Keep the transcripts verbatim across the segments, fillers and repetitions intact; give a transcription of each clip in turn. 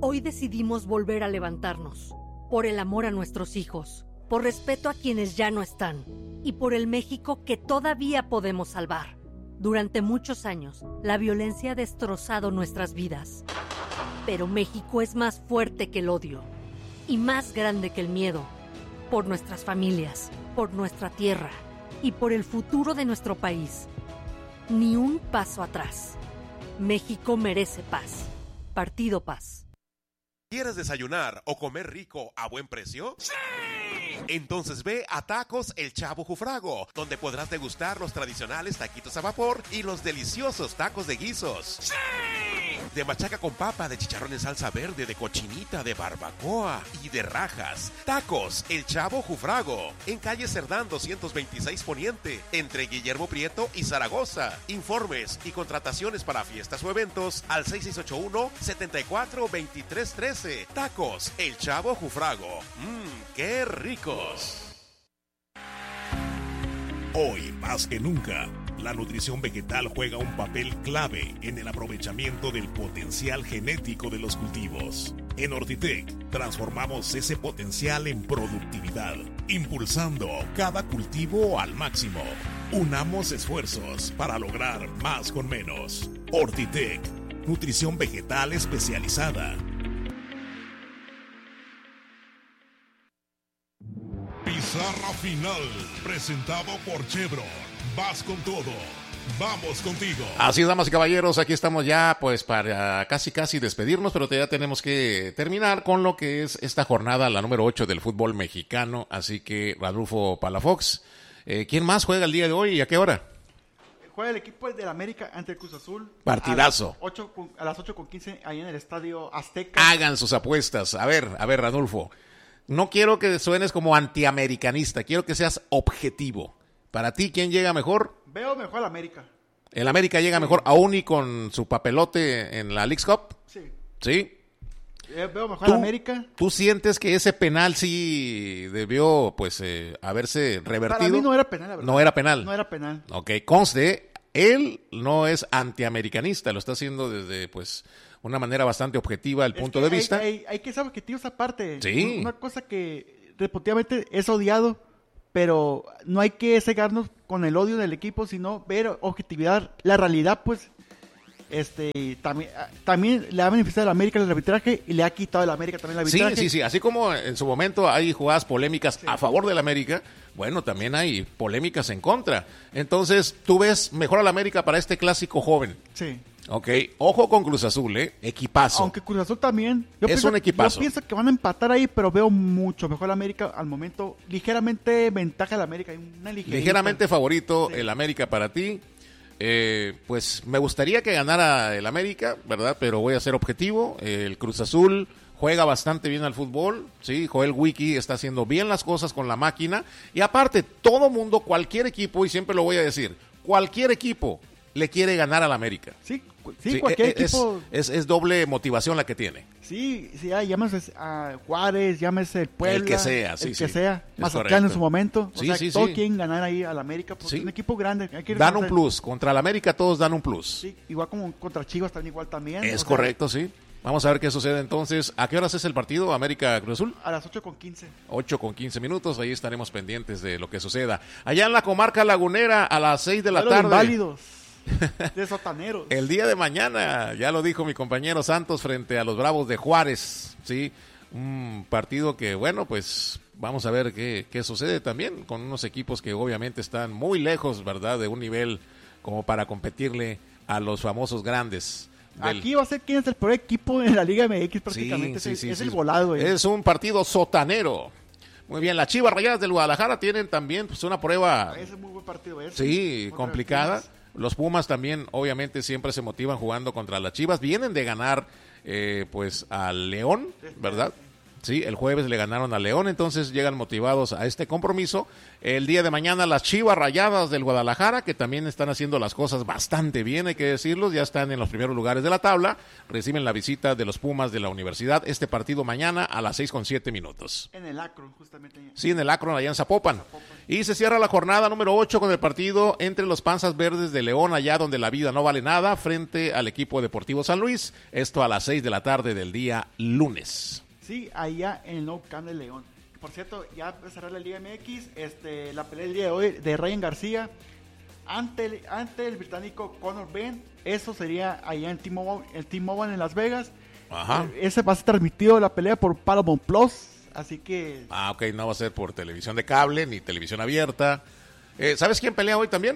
Hoy decidimos volver a levantarnos, por el amor a nuestros hijos, por respeto a quienes ya no están, y por el México que todavía podemos salvar. Durante muchos años, la violencia ha destrozado nuestras vidas. Pero México es más fuerte que el odio, y más grande que el miedo. Por nuestras familias, por nuestra tierra, y por el futuro de nuestro país. Ni un paso atrás. México merece paz. Partido Paz. ¿Quieres desayunar o comer rico a buen precio? ¡Sí! Entonces ve a Tacos El Chavo Jufrago, donde podrás degustar los tradicionales taquitos a vapor y los deliciosos tacos de guisos. ¡Sí! De machaca con papa, de chicharrón en salsa verde, de cochinita, de barbacoa y de rajas. Tacos El Chavo Jufrago, en calle Cerdán doscientos veintiséis Poniente, entre Guillermo Prieto y Zaragoza. Informes y contrataciones para fiestas o eventos al seis seis ocho uno, siete cuatro, dos tres uno tres. Tacos El Chavo Jufrago. Mmm, qué ricos. Hoy más que nunca, la nutrición vegetal juega un papel clave en el aprovechamiento del potencial genético de los cultivos. En Ortitec transformamos ese potencial en productividad, impulsando cada cultivo al máximo. Unamos esfuerzos para lograr más con menos. Ortitec, nutrición vegetal especializada. Pizarra final, presentado por Chevron. Vas con todo. Vamos contigo. Así es, damas y caballeros, aquí estamos ya pues para casi casi despedirnos, pero ya tenemos que terminar con lo que es esta jornada, la número ocho del fútbol mexicano. Así que, Radulfo Palafox, eh, ¿quién más juega el día de hoy y a qué hora? Juega el equipo del América ante el Cruz Azul. Partidazo. A las ocho con quince ahí en el Estadio Azteca. Hagan sus apuestas. A ver, a ver, Radulfo. No quiero que suenes como antiamericanista, quiero que seas objetivo. Para ti, ¿quién llega mejor? Veo mejor al América. ¿El América llega sí. mejor aún y con su papelote en la Leagues Cup? Sí. ¿Sí? Eh, veo mejor al América. ¿Tú sientes que ese penal sí debió pues eh, haberse revertido? Para mí no era penal, la verdad. No era penal. No era penal. Ok, conste, él no es antiamericanista, lo está haciendo desde pues una manera bastante objetiva el punto de hay, vista. Hay, hay que ser objetivos aparte. Sí. Una cosa que deportivamente es odiado, pero no hay que cegarnos con el odio del equipo, sino ver objetividad, la realidad, pues. Este, también, también le ha beneficiado a la América el arbitraje y le ha quitado a la América también el arbitraje. Sí, sí, sí. Así como en su momento hay jugadas polémicas sí. a favor de la América, bueno, también hay polémicas en contra. Entonces, tú ves mejor a la América para este clásico joven. Sí. Ok, ojo con Cruz Azul, ¿eh? Equipazo. Aunque Cruz Azul también. Yo es pienso, un equipazo. Yo pienso que van a empatar ahí, pero veo mucho mejor la América al momento. Ligeramente ventaja de la América. Una Ligeramente favorito sí. el América para ti. Eh, pues me gustaría que ganara el América, ¿verdad? Pero voy a ser objetivo. El Cruz Azul juega bastante bien al fútbol, sí. Joel Wiki está haciendo bien las cosas con la máquina. Y aparte, todo mundo, cualquier equipo, y siempre lo voy a decir, cualquier equipo le quiere ganar al América. Sí, sí, sí cualquier es, equipo. Es, es, es doble motivación la que tiene. Sí, sí, ah, llámese a Juárez, llámese el Puebla. El que sea, sí, El sí. que sea. Mazatlán en su momento. O sí, sea, sí, todos sí. quieren ganar ahí al América porque sí. es un equipo grande. Hay que dan un plus. Contra el América todos dan un plus. Sí, igual como contra Chivas también igual también. Es o correcto, sea, sí. Vamos a ver qué sucede entonces. ¿A qué horas es el partido América Cruz Azul? A las ocho con quince. ocho con quince minutos, ahí estaremos pendientes de lo que suceda. Allá en la comarca lagunera a las seis de la Pero tarde. Inválidos. De sotaneros. El día de mañana, ya lo dijo mi compañero Santos frente a los Bravos de Juárez, ¿sí? Un partido que, bueno, pues vamos a ver qué, qué sucede también con unos equipos que obviamente están muy lejos, ¿verdad? De un nivel como para competirle a los famosos grandes. Del... Aquí va a ser quién es el peor equipo en la Liga M X prácticamente. Sí, sí, es sí, es sí. el volado. Eh. Es un partido sotanero. Muy bien, las Chivas Rayadas del Guadalajara tienen también pues, una prueba. Ese es muy buen partido. Ese. Sí, Contra complicada. Los Pumas también, obviamente, siempre se motivan jugando contra las Chivas. Vienen de ganar, eh, pues, al León, ¿verdad? Sí, el jueves le ganaron a León, entonces llegan motivados a este compromiso. El día de mañana las Chivas Rayadas del Guadalajara, que también están haciendo las cosas bastante bien, hay que decirlo, ya están en los primeros lugares de la tabla, reciben la visita de los Pumas de la Universidad, este partido mañana a las seis con siete minutos. En el Akron, justamente. Sí, en el Akron, allá en Zapopan. Zapopan. Y se cierra la jornada número ocho con el partido entre los Panzas Verdes de León, allá donde la vida no vale nada, frente al equipo Deportivo San Luis, esto a las seis de la tarde del día lunes. Sí, allá en el Nou Camp de León. Por cierto, ya cerró la Liga M X, este, la pelea del día de hoy de Ryan García ante el, ante el británico Conor Benn. Eso sería allá en T-Mobile, el T-Mobile en Las Vegas. Ajá. Eh, ese va a ser transmitido la pelea por Paramount Plus, así que... Ah, ok, no va a ser por televisión de cable ni televisión abierta. Eh, ¿Sabes quién pelea hoy también?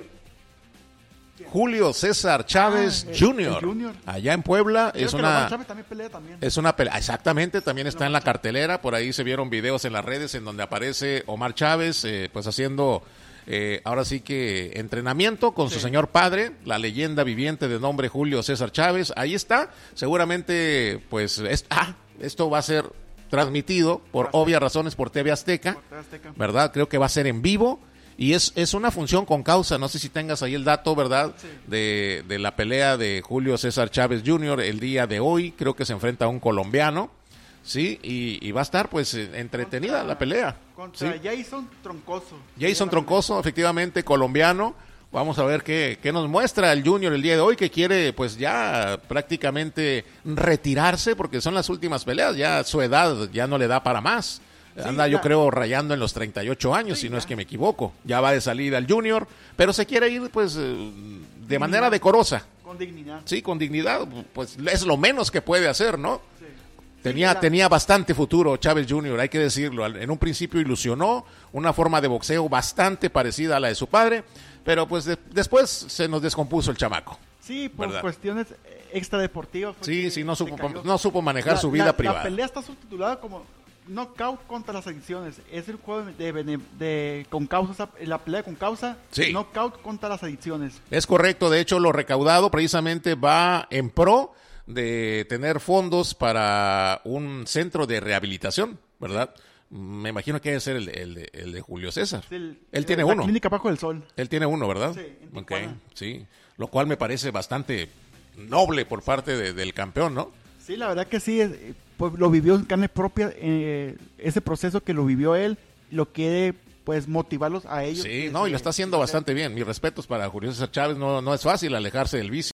¿Quién? Julio César Chávez ah, el, Junior, el Junior, allá en Puebla. Creo es una, Chávez también pelea también. Es una pelea, exactamente, también está en la cartelera. Por ahí se vieron videos en las redes en donde aparece Omar Chávez, eh, pues haciendo, eh, ahora sí que entrenamiento con sí. su señor padre, la leyenda viviente de nombre Julio César Chávez. Ahí está, seguramente, pues, es, ah, esto va a ser transmitido por Azteca. Obvias razones por T V Azteca, por T V Azteca, ¿verdad? Creo que va a ser en vivo. Y es, es una función con causa, no sé si tengas ahí el dato, ¿verdad? Sí. De, de la pelea de Julio César Chávez junior el día de hoy, creo que se enfrenta a un colombiano, ¿sí? Y, y va a estar pues entretenida contra, la pelea. Contra ¿sí? Jason Troncoso. Jason Troncoso, efectivamente, colombiano. Vamos a ver qué, qué nos muestra el Junior el día de hoy, que quiere pues ya prácticamente retirarse, porque son las últimas peleas, ya su edad ya no le da para más. Sí, anda, yo creo, rayando en los treinta y ocho años, sí, si no ya. es que me equivoco. Ya va de salida al Junior, pero se quiere ir, pues, de dignidad. manera decorosa. Con dignidad. Sí, con dignidad, pues es lo menos que puede hacer, ¿no? Sí. Tenía, sí, tenía bastante futuro Chávez junior, hay que decirlo. En un principio ilusionó, una forma de boxeo bastante parecida a la de su padre, pero pues de, después se nos descompuso el chamaco. Sí, por ¿verdad? cuestiones extradeportivas. Sí, sí, no supo, no supo manejar la, su vida la, privada. La pelea está subtitulada como knockout contra las adicciones. Es el juego de, de, de con causa, la pelea con causa, sí. knockout contra las adicciones. Es correcto, de hecho lo recaudado precisamente va en pro de tener fondos para un centro de rehabilitación, ¿verdad? Me imagino que debe ser el, el, el de Julio César. Sí, el, Él tiene la uno. Clínica Bajo del Sol. Él tiene uno, ¿verdad? Sí, en okay, sí. Lo cual me parece bastante noble por parte de, del campeón, ¿no? Sí, la verdad que sí, pues lo vivió en carne propia, eh, ese proceso que lo vivió él, lo quiere pues motivarlos a ellos. Sí, no, y lo está haciendo bastante bien. Mis respetos para Julio César Chávez, no, no es fácil alejarse del vicio.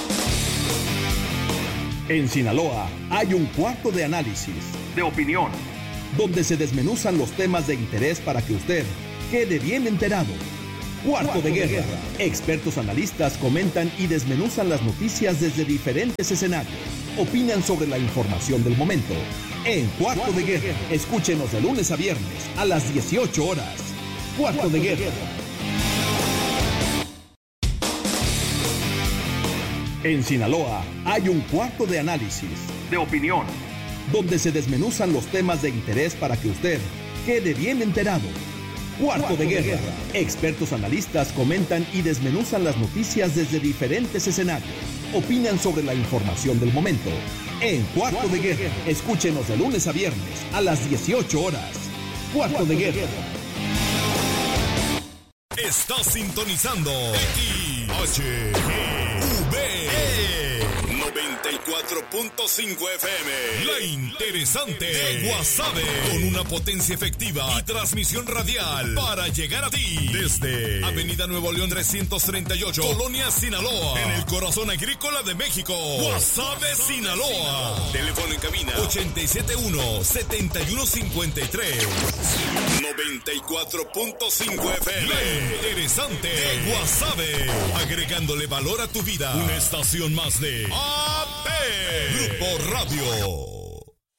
En Sinaloa hay un cuarto de análisis, de opinión, donde se desmenuzan los temas de interés para que usted quede bien enterado. Cuarto, cuarto de, guerra. de guerra. Expertos analistas comentan y desmenuzan las noticias desde diferentes escenarios. Opinan sobre la información del momento. En Cuarto, cuarto de, guerra. de Guerra, escúchenos de lunes a viernes a las dieciocho horas. Cuarto, cuarto de, de guerra. guerra. En Sinaloa hay un cuarto de análisis, de opinión, donde se desmenuzan los temas de interés para que usted quede bien enterado. Cuarto, cuarto de, guerra. de guerra. Expertos analistas comentan y desmenuzan las noticias desde diferentes escenarios. Opinan sobre la información del momento. En Cuarto, cuarto de, guerra. de Guerra, escúchenos de lunes a viernes a las dieciocho horas. Cuarto, cuarto de, guerra. de Guerra. Estás sintonizando X H G V noventa y cuatro punto cinco F M. La interesante de Guasave, con una potencia efectiva y transmisión radial para llegar a ti desde Avenida Nuevo León trescientos treinta y ocho, Colonia Sinaloa, en el corazón agrícola de México. Guasave, Sinaloa. Teléfono en cabina ochenta y siete uno, setenta y uno cincuenta y tres. noventa y cuatro punto cinco F M. La interesante de Guasave, agregándole valor a tu vida. Una estación más de A P Grupo Radio.